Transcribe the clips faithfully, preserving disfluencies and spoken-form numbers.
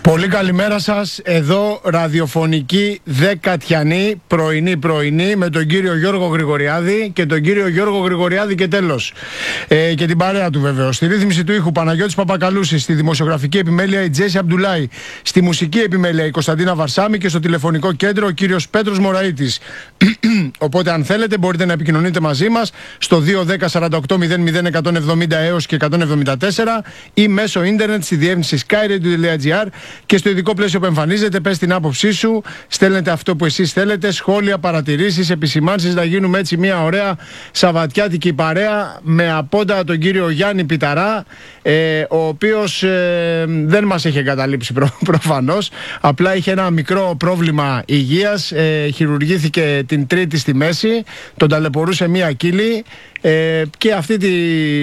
Πολύ καλημέρα σας, εδώ ραδιοφωνική δεκατιανή, πρωινή πρωινή, με τον κύριο Γιώργο Γρηγοριάδη και τον κύριο Γιώργο Γρηγοριάδη και τέλος. Ε, και την παρέα του βεβαίως. Στη ρύθμιση του ήχου Παναγιώτης Παπακαλούσης, στη δημοσιογραφική επιμέλεια η Τζέσι Αμπτουλάη, στη μουσική επιμέλεια η Κωνσταντίνα Βαρσάμη και στο τηλεφωνικό κέντρο ο κύριος Πέτρος Μωραΐτης. Οπότε αν θέλετε μπορείτε να επικοινωνείτε μαζί μας στο δύο ένα μηδέν σαράντα οκτώ μηδέν μηδέν εκατόν εβδομήντα έως και εκατόν εβδομήντα τέσσερα ή μέσω ίντερνετ στη διεύθυνση skyradio τελεία gr. Και στο ειδικό πλαίσιο που εμφανίζεται, πες την άποψή σου, στέλνετε αυτό που εσείς θέλετε, σχόλια, παρατηρήσεις, επισημάνσεις, να γίνουμε έτσι μια ωραία σαββατιάτικη παρέα με απόντα τον κύριο Γιάννη Πιταρά, ε, ο οποίος ε, δεν μας έχει εγκαταλείψει προ, προφανώς, απλά είχε ένα μικρό πρόβλημα υγείας, ε, χειρουργήθηκε την Τρίτη στη μέση, τον ταλαιπωρούσε μια κύλη. Ε, και, αυτή τη,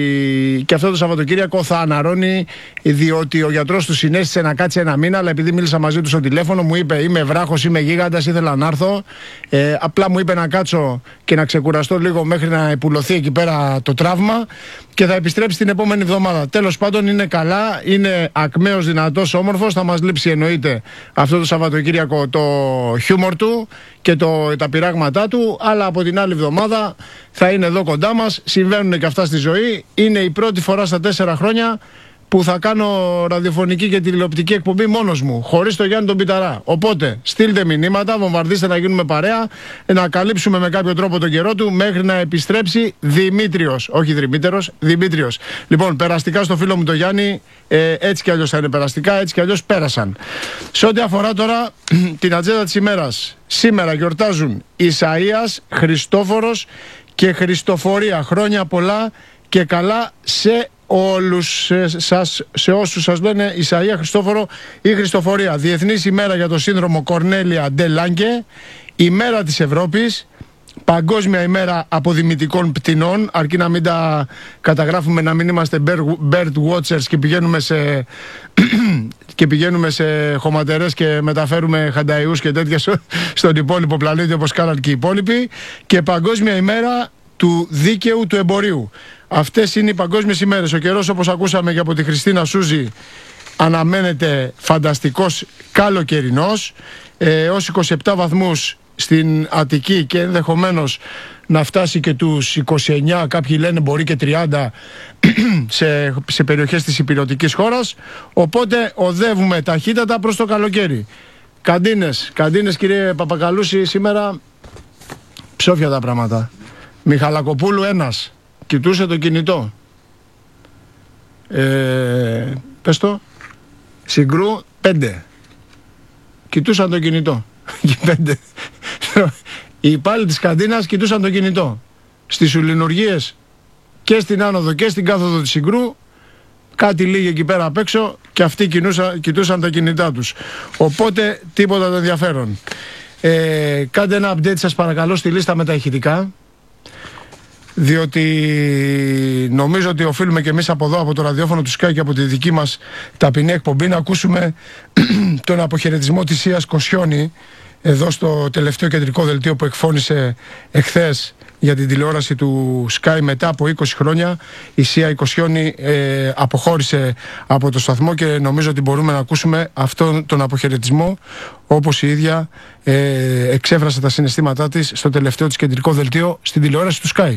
και αυτό το Σαββατοκύριακο θα αναρρώνει, διότι ο γιατρός του συνέστησε να κάτσει ένα μήνα, αλλά επειδή μίλησα μαζί του στο τηλέφωνο μου είπε είμαι βράχος, είμαι γίγαντας, ήθελα να έρθω, ε, απλά μου είπε να κάτσω και να ξεκουραστώ λίγο μέχρι να επουλωθεί εκεί πέρα το τραύμα και θα επιστρέψει την επόμενη εβδομάδα. Τέλος πάντων είναι καλά, είναι ακμαίος, δυνατός, όμορφος, θα μας λείψει εννοείται αυτό το Σαββατοκύριακο το χιούμορ του και το, τα πειράγματά του, αλλά από την άλλη εβδομάδα θα είναι εδώ κοντά μας. Συμβαίνουν και αυτά στη ζωή. Είναι η πρώτη φορά στα τέσσερα χρόνια που θα κάνω ραδιοφωνική και τηλεοπτική εκπομπή μόνος μου, χωρίς τον Γιάννη τον Πιταρά. Οπότε στείλτε μηνύματα, βομβαρδίστε να γίνουμε παρέα, να καλύψουμε με κάποιο τρόπο τον καιρό του μέχρι να επιστρέψει Δημήτριος. Όχι Δημήτριος, Δημήτριος. Λοιπόν, περαστικά στο φίλο μου τον Γιάννη, ε, έτσι κι αλλιώς θα είναι περαστικά, έτσι κι αλλιώς πέρασαν. Σε ό,τι αφορά τώρα την ατζέντα της ημέρας, σήμερα γιορτάζουν Ισαΐας, Χριστόφορος και Χριστοφορία. Χρόνια πολλά και καλά σε όλους σας, σε όσους σας λένε Ισαΐα, Χριστόφορο ή Χριστοφορία. Διεθνής ημέρα για το σύνδρομο Κορνέλια ντε Λάνκε, ημέρα της Ευρώπης, παγκόσμια ημέρα αποδημητικών πτηνών, αρκεί να μην τα καταγράφουμε, να μην είμαστε bird watchers και πηγαίνουμε σε, και πηγαίνουμε σε χωματερές και μεταφέρουμε χανταϊούς και τέτοια στον υπόλοιπο πλανήτη όπως κάναν και οι υπόλοιποι, και παγκόσμια ημέρα του δίκαιου του εμπορίου. Αυτές είναι οι παγκόσμιες ημέρες. Ο καιρός, όπως ακούσαμε και από τη Χριστίνα Σούζη, αναμένεται φανταστικός καλοκαιρινός, ε, ως είκοσι επτά βαθμούς στην Αττική και ενδεχομένως να φτάσει και τους είκοσι εννιά, κάποιοι λένε μπορεί και τριάντα σε, σε περιοχές της υπηρετικής χώρας. Οπότε οδεύουμε ταχύτατα προς το καλοκαίρι. Καντίνες, καντίνες κύριε Παπακαλούση, σήμερα ψόφια τα πράγματα. Μιχαλακοπούλου ένας, κοιτούσε το κινητό. Ε, πες το. Συγκρού πέντε. Κοιτούσαν το κινητό. πέντε. Οι υπάλληλοι της καντίνας κοιτούσαν το κινητό. Στις σουλινουργίες και στην άνοδο και στην κάθοδο της Συγκρού, κάτι λίγοι εκεί πέρα απ' έξω και αυτοί κοιτούσαν, κοιτούσαν τα κινητά τους. Οπότε τίποτα το ενδιαφέρον. Ε, κάντε ένα update σας παρακαλώ στη λίστα με τα ηχητικά, διότι νομίζω ότι οφείλουμε και εμείς από εδώ, από το ραδιόφωνο του Sky και από τη δική μας ταπεινή εκπομπή, να ακούσουμε τον αποχαιρετισμό της Ίας Κοσιόνη εδώ στο τελευταίο κεντρικό δελτίο που εκφώνησε εχθές για την τηλεόραση του Sky. Μετά από είκοσι χρόνια η Σία Κοσιόνη ε, αποχώρησε από το σταθμό και νομίζω ότι μπορούμε να ακούσουμε αυτόν τον αποχαιρετισμό όπως η ίδια ε, εξέφρασε τα συναισθήματά της στο τελευταίο της κεντρικό δελτίο στην τηλεόραση του Sky.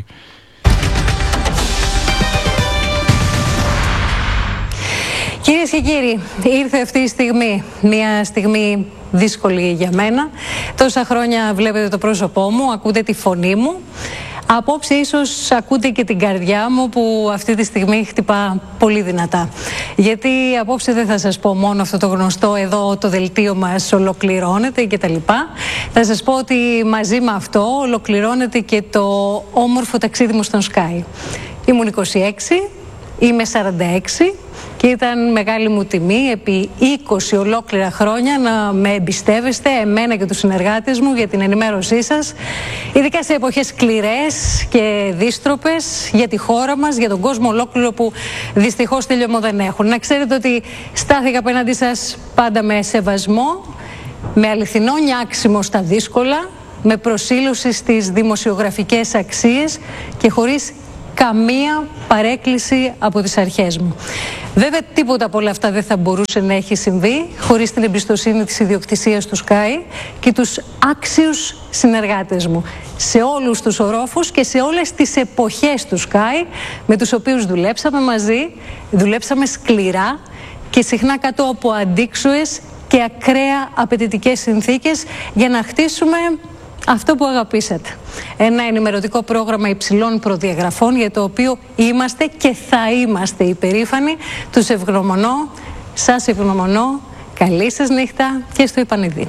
Κυρίες και κύριοι, ήρθε αυτή η στιγμή, μια στιγμή δύσκολη για μένα. Τόσα χρόνια βλέπετε το πρόσωπό μου, ακούτε τη φωνή μου. Απόψε ίσως ακούτε και την καρδιά μου που αυτή τη στιγμή χτυπά πολύ δυνατά. Γιατί απόψε δεν θα σας πω μόνο αυτό το γνωστό εδώ το δελτίο μας ολοκληρώνεται και τα λοιπά. Θα σας πω ότι μαζί με αυτό ολοκληρώνεται και το όμορφο ταξίδι μου στον Sky. Ήμουν είκοσι έξι, είμαι σαράντα έξι και ήταν μεγάλη μου τιμή επί είκοσι ολόκληρα χρόνια να με εμπιστεύεστε εμένα και τους συνεργάτες μου για την ενημέρωσή σας, ειδικά σε εποχές σκληρές και δύστροπες για τη χώρα μας, για τον κόσμο ολόκληρο που δυστυχώς τελειωμό δεν έχουν. Να ξέρετε ότι στάθηκα απέναντι σας πάντα με σεβασμό, με αληθινό νιάξιμο στα δύσκολα, με προσήλωση στις δημοσιογραφικές αξίες και χωρίς καμία παρέκκληση από τις αρχές μου. Βέβαια, τίποτα από όλα αυτά δεν θα μπορούσε να έχει συμβεί χωρίς την εμπιστοσύνη της ιδιοκτησίας του Sky και τους άξιους συνεργάτες μου σε όλους τους ορόφους και σε όλες τις εποχές του Sky, με τους οποίους δουλέψαμε μαζί, δουλέψαμε σκληρά και συχνά κάτω από αντίξωες και ακραία απαιτητικές συνθήκες για να χτίσουμε αυτό που αγαπήσατε. Ένα ενημερωτικό πρόγραμμα υψηλών προδιαγραφών για το οποίο είμαστε και θα είμαστε υπερήφανοι. Τους ευγνωμονώ, σας ευγνωμονώ, καλή σας νύχτα και στο επανειδήν.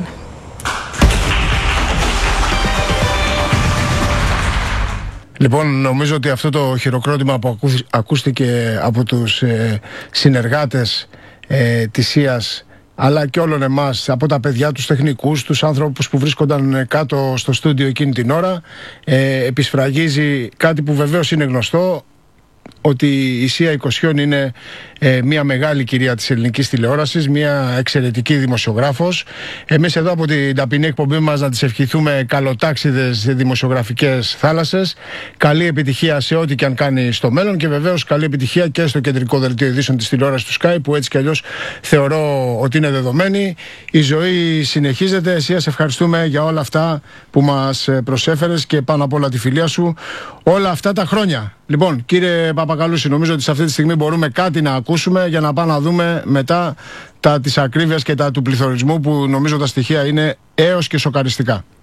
Λοιπόν, νομίζω ότι αυτό το χειροκρότημα που ακούστηκε από τους ε, συνεργάτες ε, της ΣΥΑΣ, αλλά και όλων εμάς, από τα παιδιά, τους τεχνικούς, τους άνθρωπους που βρίσκονταν κάτω στο στούντιο εκείνη την ώρα, ε, επισφραγίζει κάτι που βεβαίως είναι γνωστό, ότι η Σία Οικοσιών είναι ε, μια μεγάλη κυρία της ελληνικής τηλεόρασης, μια εξαιρετική δημοσιογράφος. Εμείς εδώ από την ταπεινή εκπομπή μας να της ευχηθούμε καλοτάξιδες δημοσιογραφικές θάλασσες, καλή επιτυχία σε ό,τι και αν κάνει στο μέλλον και βεβαίως καλή επιτυχία και στο κεντρικό δελτίο ειδήσεων της τηλεόρασης του Sky, που έτσι κι αλλιώς θεωρώ ότι είναι δεδομένη. Η ζωή συνεχίζεται. Εσύ σε ευχαριστούμε για όλα αυτά που μας προσέφερες και πάνω απ' όλα τη φιλία σου όλα αυτά τα χρόνια. Λοιπόν, κύριε Παπακαλούση, νομίζω ότι σε αυτή τη στιγμή μπορούμε κάτι να ακούσουμε για να πάμε να δούμε μετά τα της ακρίβειας και τα του πληθωρισμού, που νομίζω τα στοιχεία είναι έως και σοκαριστικά.